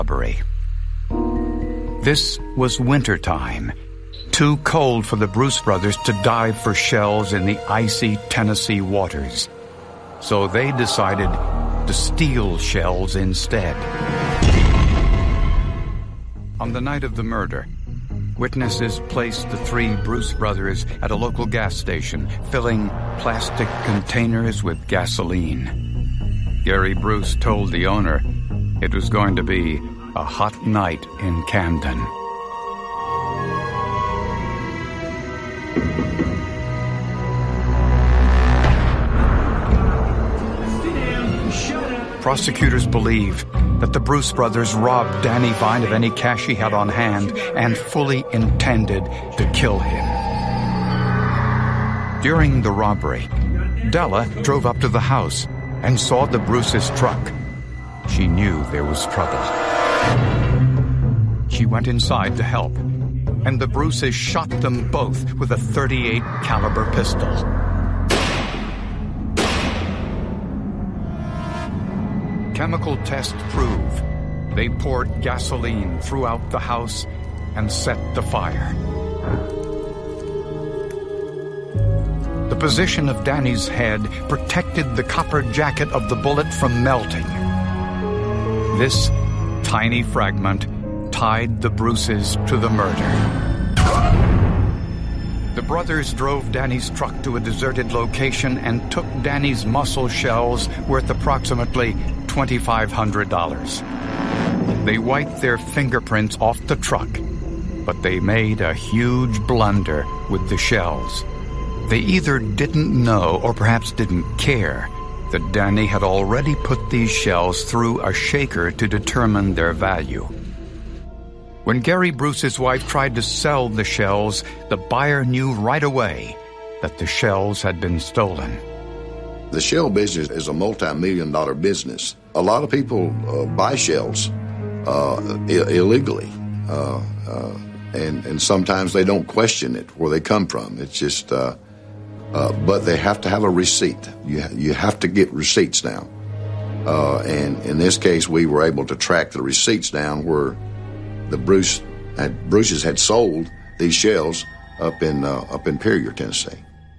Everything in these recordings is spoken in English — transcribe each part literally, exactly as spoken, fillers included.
robbery. This was wintertime, too cold for the Bruce brothers to dive for shells in the icy Tennessee waters. So they decided to steal shells instead. On the night of the murder, witnesses placed the three Bruce brothers at a local gas station, filling plastic containers with gasoline. Gary Bruce told the owner it was going to be a hot night in Camden. Prosecutors believe that the Bruce brothers robbed Danny Vine of any cash he had on hand and fully intended to kill him. During the robbery, Della drove up to the house and saw the Bruce's truck. She knew there was trouble. She went inside to help, and the Bruces shot them both with a thirty-eight caliber pistol. Chemical tests prove they poured gasoline throughout the house and set the fire. The position of Danny's head protected the copper jacket of the bullet from melting. This tiny fragment tied the Bruces to the murder. The brothers drove Danny's truck to a deserted location and took Danny's muscle shells worth approximately twenty-five hundred dollars. They wiped their fingerprints off the truck, but they made a huge blunder with the shells. They either didn't know or perhaps didn't care that Danny had already put these shells through a shaker to determine their value. When Gary Bruce's wife tried to sell the shells, the buyer knew right away that the shells had been stolen. The shell business is a multi-million dollar business. A lot of people uh, buy shells uh, I- illegally, uh, uh, and, and sometimes they don't question it, where they come from. It's just, uh, uh, but they have to have a receipt. You, ha- you have to get receipts now. Uh, and in this case, we were able to track the receipts down where the Bruce had, Bruce's had sold these shells up in uh, up in Perrier, Tennessee.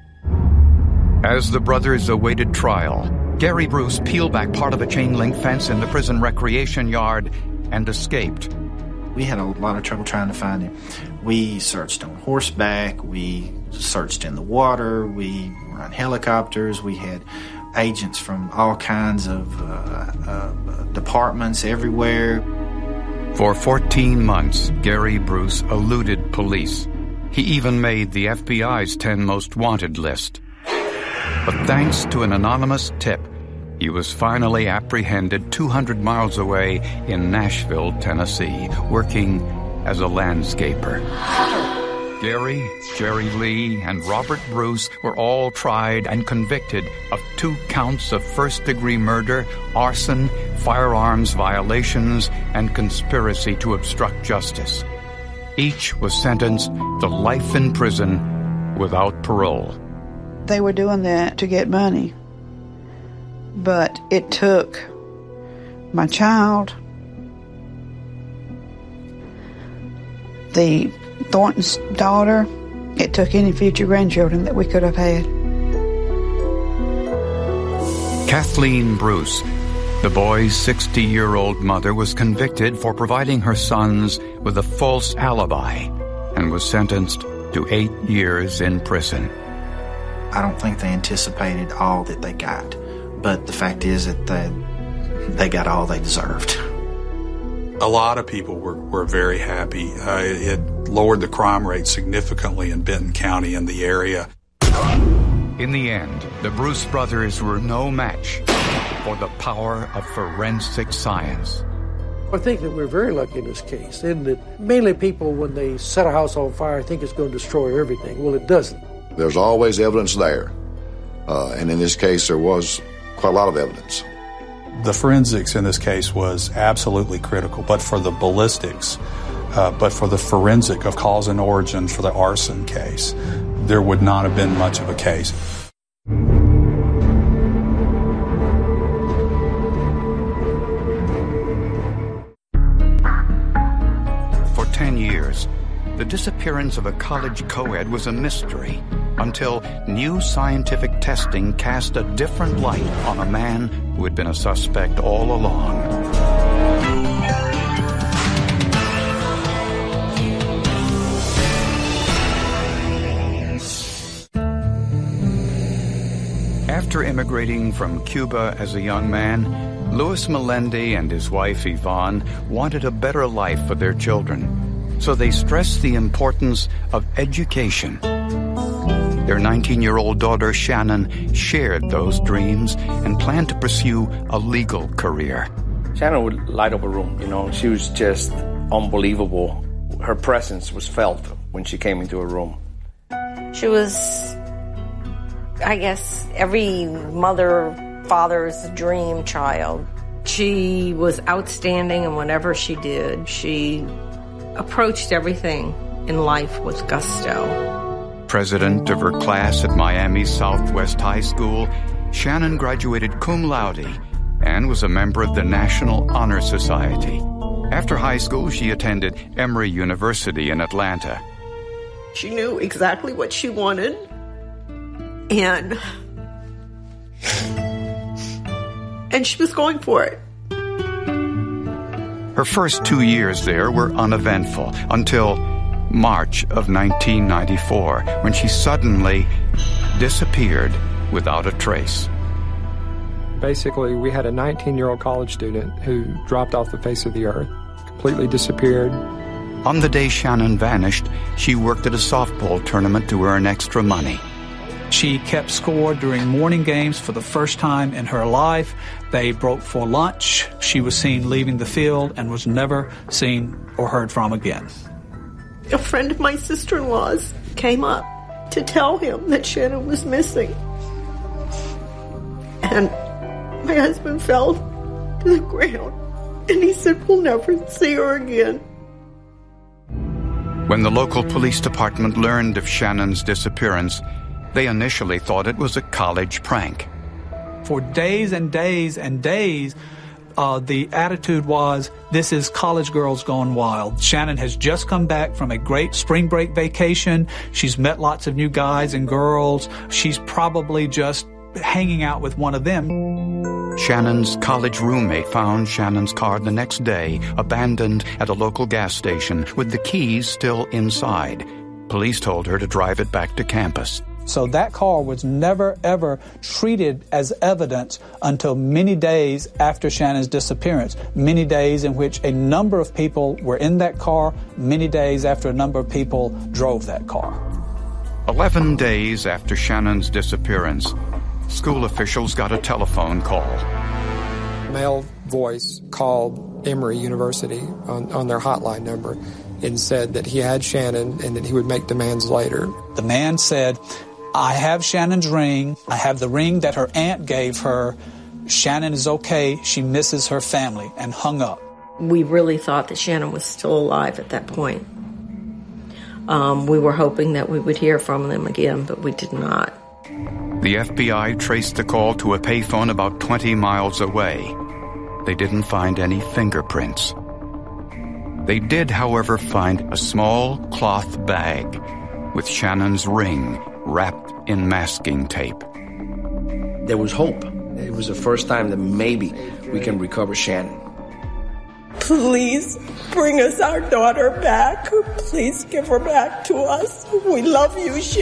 As the brothers awaited trial, Gary Bruce peeled back part of a chain-link fence in the prison recreation yard and escaped. We had a lot of trouble trying to find him. We searched on horseback, we searched in the water, we were on helicopters, we had agents from all kinds of uh, uh, departments everywhere. For fourteen months, Gary Bruce eluded police. He even made the F B I's ten most wanted list. But thanks to an anonymous tip, he was finally apprehended two hundred miles away in Nashville, Tennessee, working as a landscaper. Gary, Jerry Lee, and Robert Bruce were all tried and convicted of two counts of first-degree murder, arson, firearms violations, and conspiracy to obstruct justice. Each was sentenced to life in prison without parole. They were doing that to get money, but it took my child, the Thornton's daughter, it took any future grandchildren that we could have had. Kathleen Bruce, the boy's sixty-year-old mother, was convicted for providing her sons with a false alibi and was sentenced to eight years in prison. I don't think they anticipated all that they got, but the fact is that they, they got all they deserved. A lot of people were, were very happy. Uh, it, it lowered the crime rate significantly in Benton County and the area. In the end, the Bruce brothers were no match for the power of forensic science. I think that we're very lucky in this case, in that mainly people, when they set a house on fire, think it's going to destroy everything. Well, it doesn't. There's always evidence there, uh, and in this case, there was quite a lot of evidence. The forensics in this case was absolutely critical, but for the ballistics, uh, but for the forensic of cause and origin for the arson case, there would not have been much of a case. ten years, the disappearance of a college co-ed was a mystery until new scientific testing cast a different light on a man who had been a suspect all along. After immigrating from Cuba as a young man, Louis Melendi and his wife Yvonne wanted a better life for their children, so they stressed the importance of education. Their nineteen-year-old daughter Shannon shared those dreams and planned to pursue a legal career. Shannon would light up a room, you know. She was just unbelievable. Her presence was felt when she came into a room. She was, I guess, every mother, father's dream child. She was outstanding in whatever she did. She approached everything in life with gusto. President of her class at Miami's Southwest High School, Shannon graduated cum laude and was a member of the National Honor Society. After high school, she attended Emory University in Atlanta. She knew exactly what she wanted, and and she was going for it. Her first two years there were uneventful until March of nineteen ninety-four, when she suddenly disappeared without a trace. Basically, we had a nineteen-year-old college student who dropped off the face of the earth, completely disappeared. On the day Shannon vanished, she worked at a softball tournament to earn extra money. She kept score during morning games for the first time in her life. They broke for lunch. She was seen leaving the field and was never seen or heard from again. A friend of my sister-in-law's came up to tell him that Shannon was missing. And my husband fell to the ground, and he said, "We'll never see her again." When the local police department learned of Shannon's disappearance, they initially thought it was a college prank. For days and days and days, uh, the attitude was, this is college girls gone wild. Shannon has just come back from a great spring break vacation. She's met lots of new guys and girls. She's probably just hanging out with one of them. Shannon's college roommate found Shannon's car the next day, abandoned at a local gas station with the keys still inside. Police told her to drive it back to campus. So that car was never, ever treated as evidence until many days after Shannon's disappearance, many days in which a number of people were in that car, many days after a number of people drove that car. Eleven days after Shannon's disappearance, school officials got a telephone call. Male voice called Emory University on, on their hotline number and said that he had Shannon and that he would make demands later. The man said, I have Shannon's ring. I have the ring that her aunt gave her. Shannon is okay. She misses her family, and hung up. We really thought that Shannon was still alive at that point. Um, we were hoping that we would hear from them again, but we did not. The F B I traced the call to a payphone about twenty miles away. They didn't find any fingerprints. They did, however, find a small cloth bag with Shannon's ring wrapped in masking tape. There was hope. It was the first time that maybe we can recover Shannon. Please bring us our daughter back. Please give her back to us. We love you, Shannon.